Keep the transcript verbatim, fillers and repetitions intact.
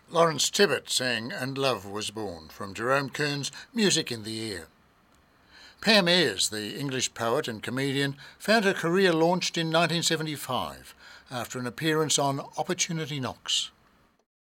Lawrence Tibbett sang And Love Was Born from Jerome Kern's Music in the Ear. Pam Ayres, the English poet and comedian, found her career launched in nineteen seventy-five after an appearance on Opportunity Knocks.